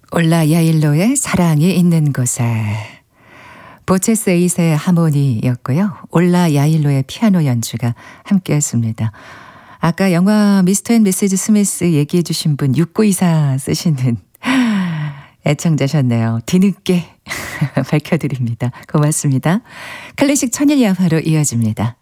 올라 야일로의 사랑이 있는 곳에. 보체스 에잇의 하모니였고요. 올라 야일로의 피아노 연주가 함께했습니다. 아까 영화 미스터 앤 미세즈 스미스 얘기해 주신 분 6924 쓰시는 애청자셨네요. 뒤늦게 밝혀드립니다. 고맙습니다. 클래식 천일야화로 이어집니다.